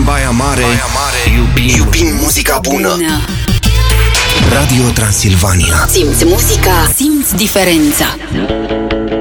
Baia Mare, iubim muzica bună. Radio Transilvania. Simți muzica, simți diferența.